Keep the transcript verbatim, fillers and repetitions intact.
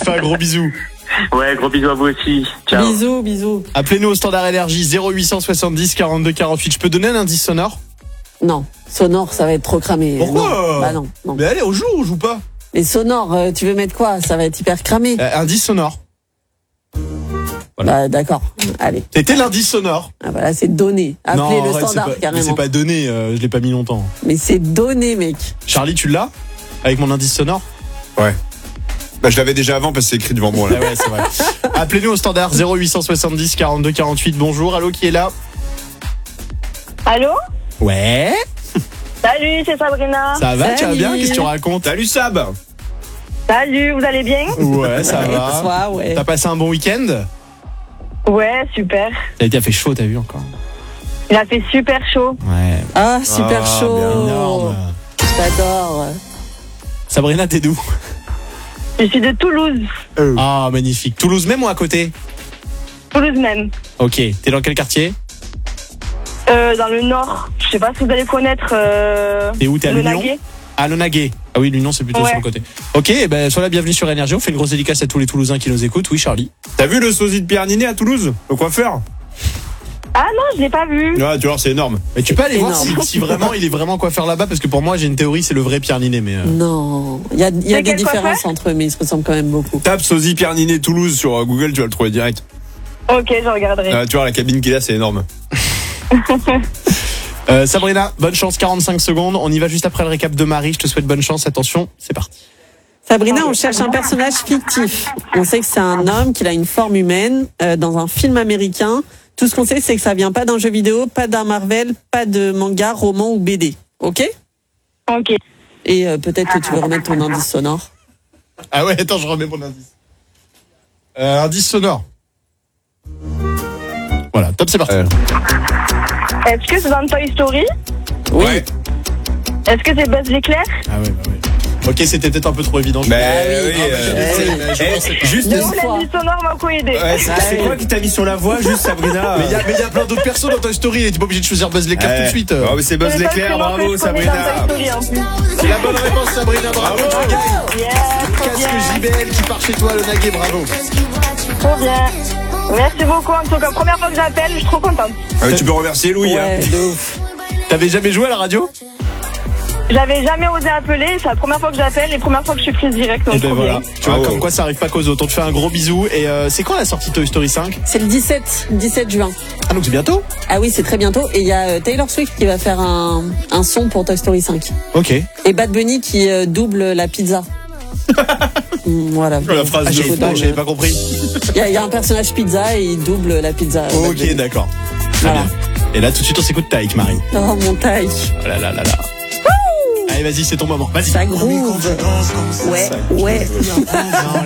te fais un gros bisou. Ouais, gros bisous à vous aussi. Ciao. Bisous, bisous. Appelez-nous au standard énergie zéro huit cent soixante-dix quarante-deux quarante-huit. Je peux donner un indice sonore? Non, sonore, ça va être trop cramé. Pourquoi? Non. Bah non, non. Mais allez, on joue ou on joue pas? Mais sonore, euh, tu veux mettre quoi? Ça va être hyper cramé. euh, Indice sonore. Voilà. Bah d'accord, allez. C'était l'indice sonore. Ah, voilà, c'est donné. Appelez Non, le arrête, standard c'est pas, carrément. mais c'est pas donné, euh, je l'ai pas mis longtemps. Mais c'est donné, mec. Charlie, tu l'as? Avec mon indice sonore? Ouais. Bah, je l'avais déjà avant parce que c'est écrit devant moi, là. Ah ouais, c'est vrai. Appelez-nous au standard zéro huit cent soixante-dix quarante-deux quarante-huit. Bonjour, allô, qui est là? Allô? Ouais. Salut, c'est Sabrina. Ça va, tu vas Salut. bien? Qu'est-ce que tu racontes? Salut Sab. Salut, vous allez bien? Ouais, ça va. Soit, ouais. T'as passé un bon week-end? Ouais, super. Ça a été fait chaud, t'as vu encore? Il a fait super chaud. Ouais. Ah, super Ah, chaud. Énorme. J'adore. Sabrina, t'es d'où? Je suis de Toulouse. Ah, magnifique. Toulouse même ou à côté? Toulouse même. Ok. T'es dans quel quartier? Euh, dans le nord. Je sais pas si vous allez connaître. Euh, T'es où? T'es à le l'Union? Naguet. À l'Onaguet. Ah oui, l'Union, c'est plutôt Ouais. sur le côté. Ok, eh ben, sois la bienvenue sur Énergie. On fait une grosse dédicace à tous les Toulousains qui nous écoutent. Oui, Charlie. T'as vu le sosie de Pierre Ninet à Toulouse? Le coiffeur? Ah non, je l'ai pas vu. Ouais, tu vois, c'est énorme. Mais tu peux aller voir si, Énorme. si vraiment il est vraiment coiffeur là-bas, parce que pour moi, j'ai une théorie, c'est le vrai Pierre Ninet. Mais euh, Non, il y a, il y a C'est des quel différences coiffeur entre eux, mais ils se ressemblent quand même beaucoup. Tape sosie Pierre Ninet Toulouse sur euh, Google, tu vas le trouver direct. Ok, je regarderai. Ah, tu vois, la cabine qu'il a, c'est énorme. euh, Sabrina, bonne chance, quarante-cinq secondes. On y va juste après le récap de Marie. Je te souhaite bonne chance. Attention, c'est parti. Sabrina, on cherche un personnage fictif. On sait que c'est un homme, qu'il a une forme humaine, euh, dans un film américain. Tout ce qu'on sait, c'est que ça vient pas d'un jeu vidéo, pas d'un Marvel, pas de manga, roman ou B D. Ok? Ok. Et euh, peut-être que tu veux remettre ton indice sonore. Ah ouais, attends, je remets mon indice. Euh, indice sonore. Voilà, top, c'est parti. Euh. Est-ce que c'est dans Toy Story? Oui. Ouais. Est-ce que c'est Buzz l'éclair? Ah ouais, bah ouais. Ok, c'était peut-être un peu trop évident. Mais oui. oui, Ah, euh, bah, c'est- oui. eh, Je pensais pas. juste. Deux Nous, fois. l'indice sonore m'a beaucoup aidé. Ouais, c'est c'est quoi qui t'a mis sur la voie, juste Sabrina? Mais il y, a- mais y a plein d'autres persos dans Toy Story. Et t'es pas obligé de choisir Buzz l'éclair tout de suite. Oh, mais c'est Buzz C'est le seul l'éclair, prénom que bravo je connais Sabrina. dans Toy Story, en plus. C'est la bonne réponse, Sabrina. Bravo, tu gagnes. Yeah, Le trop casque bien. J B L qui part chez toi, le Naguet, bravo. Trop bien. Merci beaucoup. En tout cas, première fois que j'appelle, je suis trop contente. Ah, mais tu peux remercier Louis. Ouais, Hein. de ouf. T'avais jamais joué à la radio? J'avais jamais osé appeler, c'est la première fois que j'appelle et première fois que je suis prise direct. Donc Et ben trop voilà. bien. Tu vois, Ah ouais. comme quoi ça arrive pas qu'aux autres. On te fait un gros bisou. Et euh, c'est quand la sortie de Toy Story cinq? C'est le dix-sept, dix-sept juin. Ah, donc c'est bientôt? Ah oui, c'est très bientôt. Et il y a euh, Taylor Swift qui va faire un, un son pour Toy Story cinq. Ok. Et Bad Bunny qui euh, double la pizza. Mm, voilà. La phrase Ah, de j'avais fou. pas, j'avais pas compris. Il y, a- il y a un personnage pizza et il double la pizza. euh, Bad Ok, Bunny. d'accord. Très Voilà. bien. Et là, tout de suite, on s'écoute Taïk, Marie. Oh mon taille. Oh là là là là. Allez, vas-y, c'est ton moment. Vas-y. Ça groove. Ouais, ouais. Dans